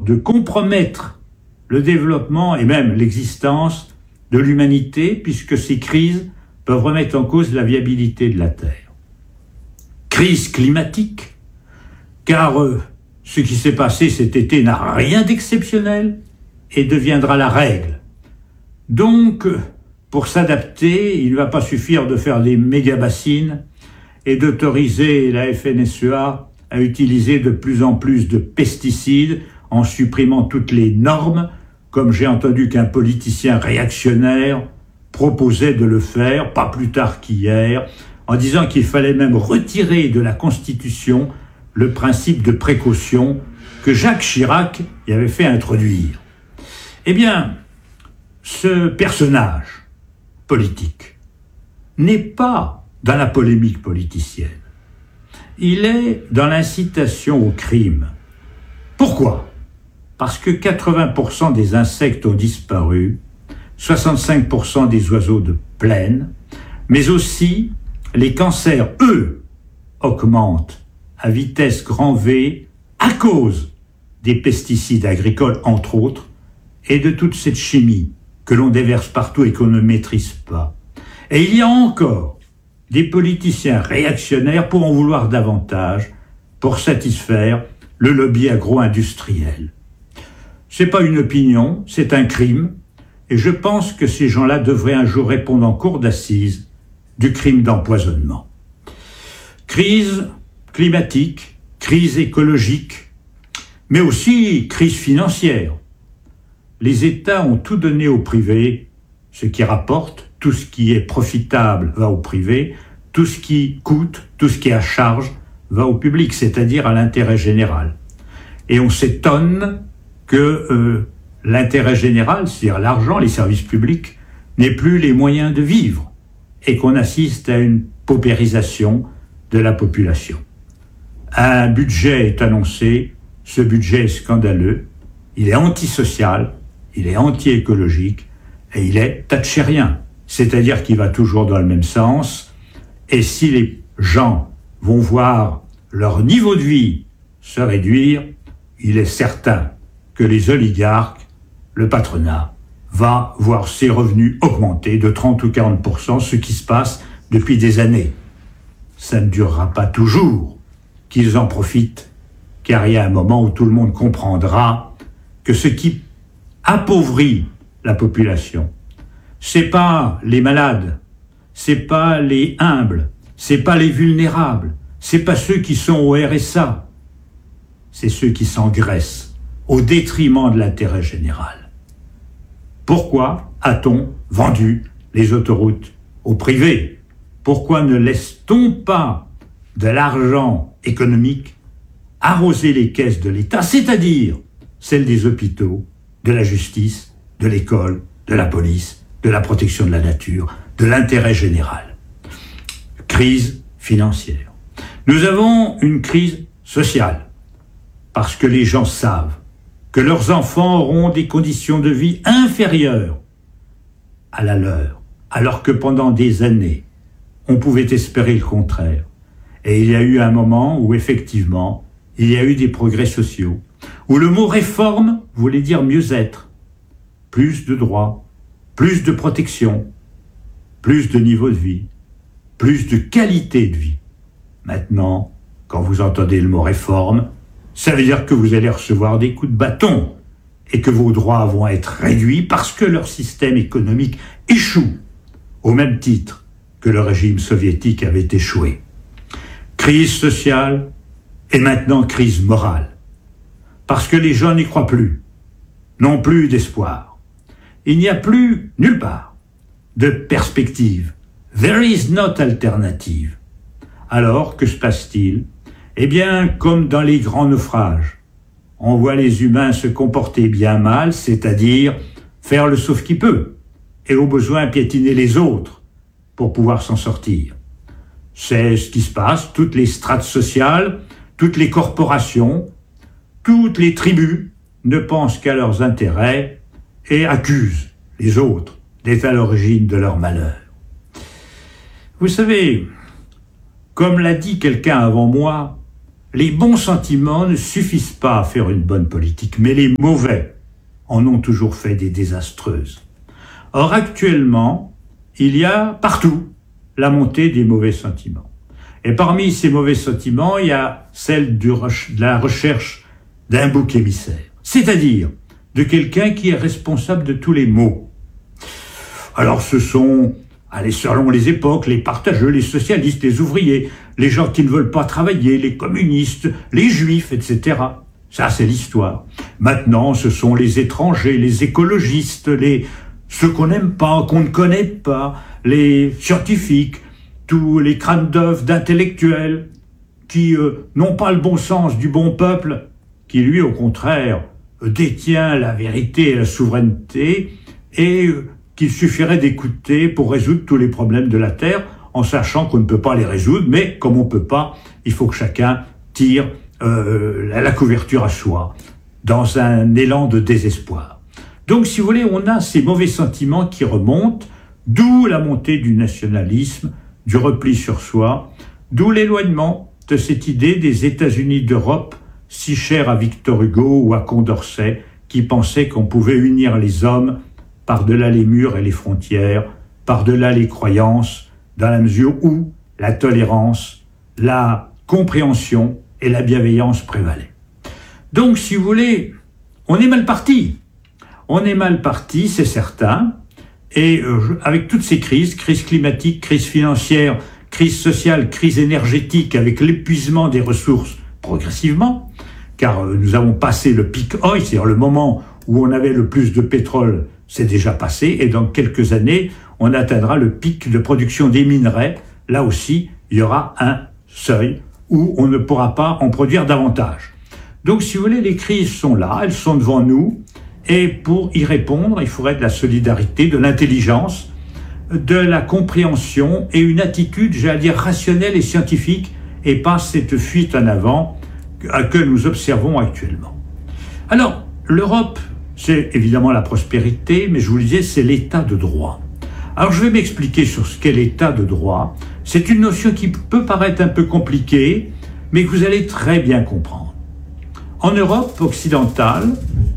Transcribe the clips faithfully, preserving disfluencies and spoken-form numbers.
de compromettre le développement et même l'existence de l'humanité, puisque ces crises peuvent remettre en cause la viabilité de la Terre. Crise climatique, car euh, ce qui s'est passé cet été n'a rien d'exceptionnel et deviendra la règle. Donc, pour s'adapter, il ne va pas suffire de faire des méga-bassines et d'autoriser la F N S E A à utiliser de plus en plus de pesticides en supprimant toutes les normes, comme j'ai entendu qu'un politicien réactionnaire proposait de le faire, pas plus tard qu'hier, en disant qu'il fallait même retirer de la Constitution le principe de précaution que Jacques Chirac y avait fait introduire. Eh bien, ce personnage politique n'est pas dans la polémique politicienne. Il est dans l'incitation au crime. Pourquoi ? Parce que quatre-vingts pour cent des insectes ont disparu, soixante-cinq pour cent des oiseaux de plaine, mais aussi les cancers, eux, augmentent à vitesse grand V à cause des pesticides agricoles, entre autres, et de toute cette chimie que l'on déverse partout et qu'on ne maîtrise pas. Et il y a encore des politiciens réactionnaires pour en vouloir davantage, pour satisfaire le lobby agro-industriel. C'est pas une opinion, c'est un crime, et je pense que ces gens-là devraient un jour répondre en cour d'assises du crime d'empoisonnement. Crise climatique, crise écologique, mais aussi crise financière. Les États ont tout donné au privé, ce qui rapporte, tout ce qui est profitable va au privé, tout ce qui coûte, tout ce qui est à charge va au public, c'est-à-dire à l'intérêt général. Et on s'étonne que euh, l'intérêt général, c'est-à-dire l'argent, les services publics, n'aient plus les moyens de vivre et qu'on assiste à une paupérisation de la population. Un budget est annoncé, ce budget est scandaleux, il est antisocial, il est anti-écologique et il est thatchérien, c'est-à-dire qu'il va toujours dans le même sens. Et si les gens vont voir leur niveau de vie se réduire, il est certain que les oligarques, le patronat, va voir ses revenus augmenter de trente ou quarante pour cent, ce qui se passe depuis des années. Ça ne durera pas toujours, qu'ils en profitent, car il y a un moment où tout le monde comprendra que ce qui appauvrit la population, c'est pas les malades, c'est pas les humbles, c'est pas les vulnérables, c'est pas ceux qui sont au R S A, c'est ceux qui s'engraissent au détriment de l'intérêt général. Pourquoi a-t-on vendu les autoroutes au privé ? Pourquoi ne laisse-t-on pas de l'argent économique arroser les caisses de l'État, c'est-à-dire celles des hôpitaux, de la justice, de l'école, de la police, de la protection de la nature, de l'intérêt général. Crise financière. Nous avons une crise sociale, parce que les gens savent que leurs enfants auront des conditions de vie inférieures à la leur, alors que pendant des années, on pouvait espérer le contraire. Et il y a eu un moment où, effectivement, il y a eu des progrès sociaux, où le mot réforme voulait dire mieux être, plus de droits, plus de protection, plus de niveau de vie, plus de qualité de vie. Maintenant, quand vous entendez le mot réforme, ça veut dire que vous allez recevoir des coups de bâton et que vos droits vont être réduits parce que leur système économique échoue, au même titre que le régime soviétique avait échoué. Crise sociale et maintenant crise morale. Parce que les gens n'y croient plus, n'ont plus d'espoir. Il n'y a plus, nulle part, de perspective. There is not alternative. Alors, que se passe-t-il ? Eh bien, comme dans les grands naufrages, on voit les humains se comporter bien mal, c'est-à-dire faire le sauve qui peut, et au besoin piétiner les autres pour pouvoir s'en sortir. C'est ce qui se passe, toutes les strates sociales, toutes les corporations, toutes les tribus ne pensent qu'à leurs intérêts et accusent les autres d'être à l'origine de leur malheur. Vous savez, comme l'a dit quelqu'un avant moi, les bons sentiments ne suffisent pas à faire une bonne politique, mais les mauvais en ont toujours fait des désastreuses. Or, actuellement, il y a partout la montée des mauvais sentiments. Et parmi ces mauvais sentiments, il y a celle du re- de la recherche d'un bouc émissaire, c'est-à-dire de quelqu'un qui est responsable de tous les maux. Alors ce sont, allez, selon les époques, les partageux, les socialistes, les ouvriers, les gens qui ne veulent pas travailler, les communistes, les juifs, et cetera. Ça, c'est l'histoire. Maintenant, ce sont les étrangers, les écologistes, les ceux qu'on n'aime pas, qu'on ne connaît pas, les scientifiques, tous les crânes d'œufs d'intellectuels qui euh, n'ont pas le bon sens du bon peuple, qui lui, au contraire, détient la vérité et la souveraineté, et euh, qu'il suffirait d'écouter pour résoudre tous les problèmes de la Terre, en sachant qu'on ne peut pas les résoudre, mais comme on ne peut pas, il faut que chacun tire euh, la, la couverture à soi, dans un élan de désespoir. Donc, si vous voulez, on a ces mauvais sentiments qui remontent, d'où la montée du nationalisme, du repli sur soi, d'où l'éloignement de cette idée des États-Unis d'Europe, si chère à Victor Hugo ou à Condorcet, qui pensaient qu'on pouvait unir les hommes par-delà les murs et les frontières, par-delà les croyances, dans la mesure où la tolérance, la compréhension et la bienveillance prévalaient. Donc, si vous voulez, on est mal parti. On est mal parti, c'est certain, et euh, avec toutes ces crises, crise climatique, crise financière, crise sociale, crise énergétique, avec l'épuisement des ressources progressivement, car euh, nous avons passé le peak oil, c'est-à-dire le moment où on avait le plus de pétrole, c'est déjà passé, et dans quelques années, on atteindra le pic de production des minerais. Là aussi, il y aura un seuil où on ne pourra pas en produire davantage. Donc, si vous voulez, les crises sont là, elles sont devant nous, et pour y répondre, il faudrait de la solidarité, de l'intelligence, de la compréhension et une attitude, j'allais dire, rationnelle et scientifique, et pas cette fuite en avant que nous observons actuellement. Alors, l'Europe, c'est évidemment la prospérité, mais je vous le disais, c'est l'état de droit. Alors, je vais m'expliquer sur ce qu'est l'état de droit. C'est une notion qui peut paraître un peu compliquée, mais que vous allez très bien comprendre. En Europe occidentale,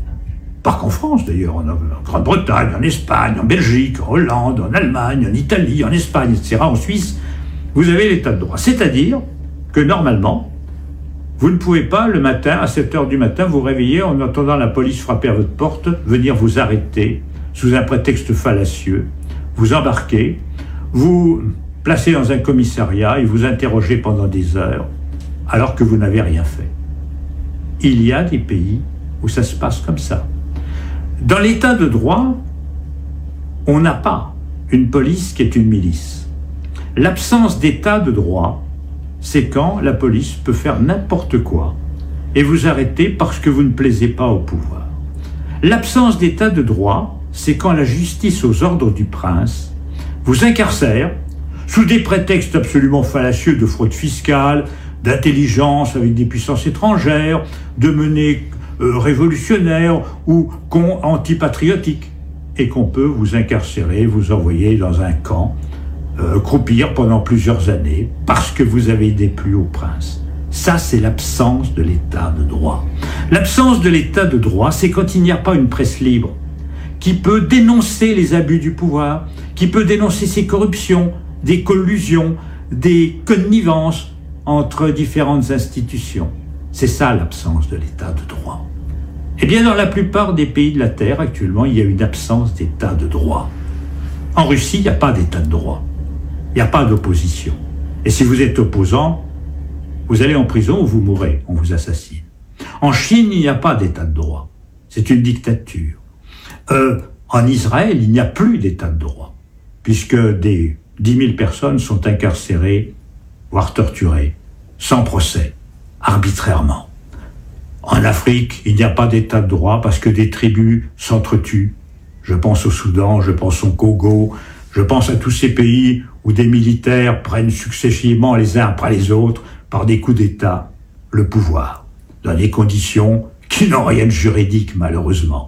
pas qu'en France d'ailleurs, en Grande-Bretagne, en Espagne, en Belgique, en Hollande, en Allemagne, en Italie, en Espagne, et cetera, en Suisse, vous avez l'état de droit. C'est-à-dire que normalement, vous ne pouvez pas le matin, à sept heures du matin, vous réveiller en entendant la police frapper à votre porte, venir vous arrêter sous un prétexte fallacieux, vous embarquer, vous placer dans un commissariat et vous interroger pendant des heures, alors que vous n'avez rien fait. Il y a des pays où ça se passe comme ça. Dans l'état de droit, on n'a pas une police qui est une milice. L'absence d'état de droit, c'est quand la police peut faire n'importe quoi et vous arrêter parce que vous ne plaisez pas au pouvoir. L'absence d'état de droit, c'est quand la justice aux ordres du prince vous incarcère sous des prétextes absolument fallacieux de fraude fiscale, d'intelligence avec des puissances étrangères, de menées euh, révolutionnaires ou con antipatriotiques, et qu'on peut vous incarcérer, vous envoyer dans un camp, euh, croupir pendant plusieurs années, parce que vous avez déplu au prince. Ça, c'est l'absence de l'état de droit. L'absence de l'état de droit, c'est quand il n'y a pas une presse libre, qui peut dénoncer les abus du pouvoir, qui peut dénoncer ces corruptions, des collusions, des connivences entre différentes institutions. C'est ça l'absence de l'état de droit. Eh bien, dans la plupart des pays de la Terre, actuellement, il y a une absence d'état de droit. En Russie, il n'y a pas d'état de droit. Il n'y a pas d'opposition. Et si vous êtes opposant, vous allez en prison ou vous mourrez, on vous assassine. En Chine, il n'y a pas d'état de droit. C'est une dictature. Euh, en Israël, il n'y a plus d'état de droit, puisque des dix mille personnes sont incarcérées, voire torturées, sans procès, arbitrairement. En Afrique, il n'y a pas d'état de droit parce que des tribus s'entretuent. Je pense au Soudan, je pense au Congo, je pense à tous ces pays où des militaires prennent successivement les uns après les autres, par des coups d'État, le pouvoir, dans des conditions qui n'ont rien de juridique, malheureusement.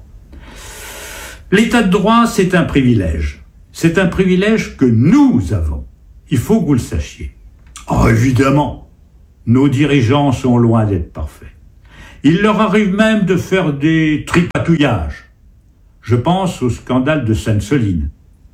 L'état de droit, c'est un privilège. C'est un privilège que nous avons. Il faut que vous le sachiez. Oh, évidemment, nos dirigeants sont loin d'être parfaits. Il leur arrive même de faire des tripatouillages. Je pense au scandale de Sainte-Soline,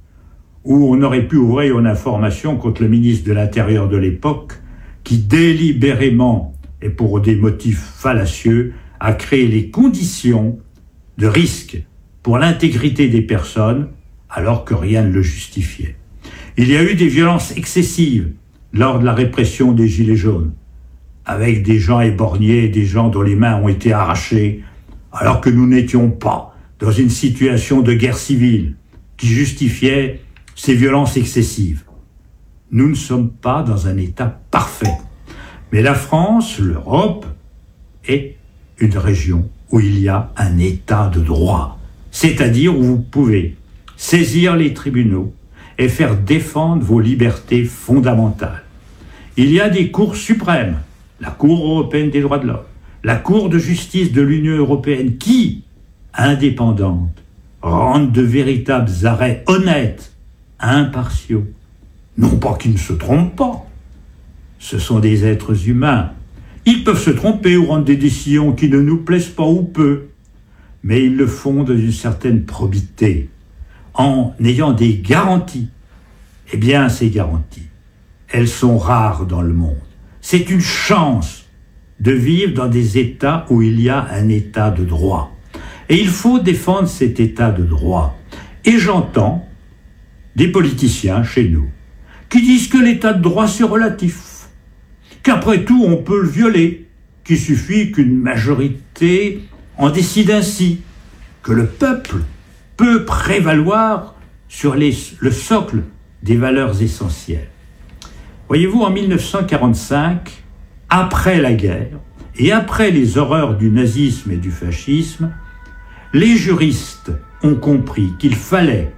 où on aurait pu ouvrir une information contre le ministre de l'Intérieur de l'époque, qui délibérément, et pour des motifs fallacieux, a créé les conditions de risque pour l'intégrité des personnes, alors que rien ne le justifiait. Il y a eu des violences excessives lors de la répression des Gilets jaunes, avec des gens éborgnés, des gens dont les mains ont été arrachées, alors que nous n'étions pas dans une situation de guerre civile qui justifiait ces violences excessives. Nous ne sommes pas dans un état parfait. Mais la France, l'Europe, est une région où il y a un état de droit, c'est-à-dire où vous pouvez saisir les tribunaux et faire défendre vos libertés fondamentales. Il y a des cours suprêmes, la Cour européenne des droits de l'homme, la Cour de justice de l'Union européenne, qui, indépendantes, rendent de véritables arrêts honnêtes, impartiaux. Non pas qu'ils ne se trompent pas. Ce sont des êtres humains. Ils peuvent se tromper ou rendre des décisions qui ne nous plaisent pas ou peu, mais ils le font dans une certaine probité, en ayant des garanties. Eh bien, ces garanties, elles sont rares dans le monde. C'est une chance de vivre dans des États où il y a un État de droit. Et il faut défendre cet État de droit. Et j'entends des politiciens chez nous qui disent que l'État de droit c'est relatif, qu'après tout on peut le violer, qu'il suffit qu'une majorité en décide ainsi, que le peuple peut prévaloir sur les, le socle des valeurs essentielles. Voyez-vous, en mille neuf cent quarante-cinq, après la guerre et après les horreurs du nazisme et du fascisme, les juristes ont compris qu'il fallait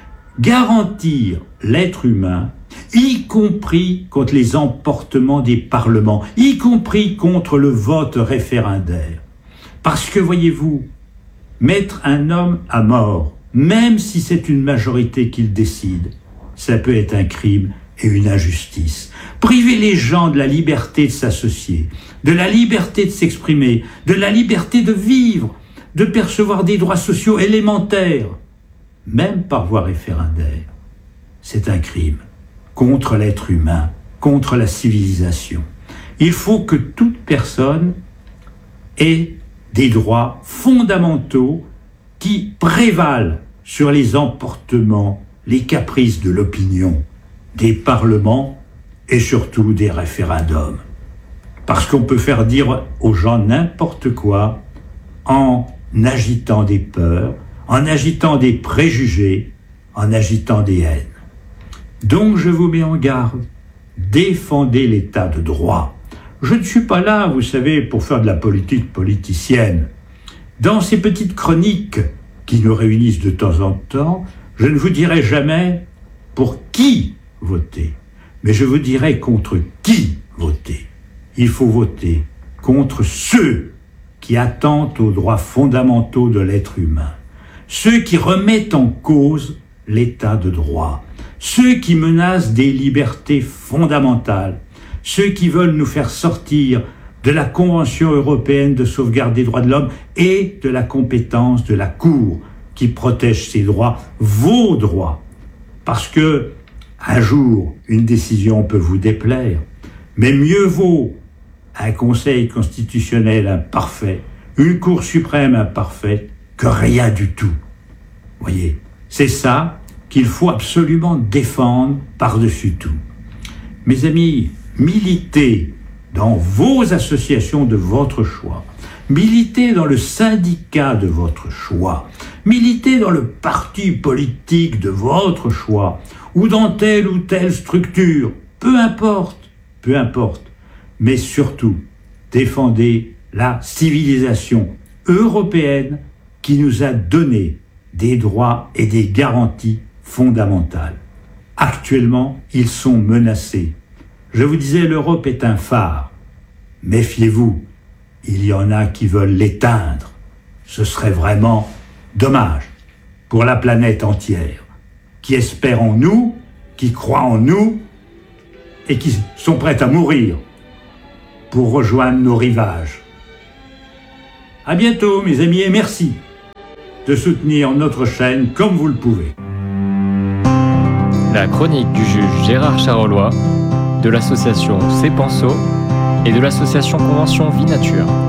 garantir l'être humain, y compris contre les emportements des parlements, y compris contre le vote référendaire. Parce que, voyez-vous, mettre un homme à mort, même si c'est une majorité qui le décide, ça peut être un crime et une injustice. Priver les gens de la liberté de s'associer, de la liberté de s'exprimer, de la liberté de vivre, de percevoir des droits sociaux élémentaires, même par voie référendaire, c'est un crime contre l'être humain, contre la civilisation. Il faut que toute personne ait des droits fondamentaux qui prévalent sur les emportements, les caprices de l'opinion, des parlements et surtout des référendums. Parce qu'on peut faire dire aux gens n'importe quoi en agitant des peurs, en agitant des préjugés, en agitant des haines. Donc je vous mets en garde, défendez l'état de droit. Je ne suis pas là, vous savez, pour faire de la politique politicienne. Dans ces petites chroniques qui nous réunissent de temps en temps, je ne vous dirai jamais pour qui voter, mais je vous dirai contre qui voter. Il faut voter contre ceux qui attentent aux droits fondamentaux de l'être humain, ceux qui remettent en cause l'état de droit, ceux qui menacent des libertés fondamentales, ceux qui veulent nous faire sortir de la Convention européenne de sauvegarde des droits de l'homme et de la compétence de la Cour qui protège ces droits, vos droits. Parce que, un jour, une décision peut vous déplaire, mais mieux vaut un Conseil constitutionnel imparfait, une Cour suprême imparfaite, que rien du tout. Voyez, c'est ça qu'il faut absolument défendre par-dessus tout. Mes amis, militez dans vos associations de votre choix, militez dans le syndicat de votre choix, militez dans le parti politique de votre choix, ou dans telle ou telle structure, peu importe, peu importe, mais surtout, défendez la civilisation européenne qui nous a donné des droits et des garanties fondamentales. Actuellement, ils sont menacés. Je vous disais, l'Europe est un phare. Méfiez-vous, il y en a qui veulent l'éteindre. Ce serait vraiment dommage pour la planète entière, qui espère en nous, qui croit en nous et qui sont prêts à mourir pour rejoindre nos rivages. À bientôt mes amis et merci de soutenir notre chaîne comme vous le pouvez. La chronique du juge Gérard Charolois, de l'association C'est Penseau et de l'association Convention Vie Nature.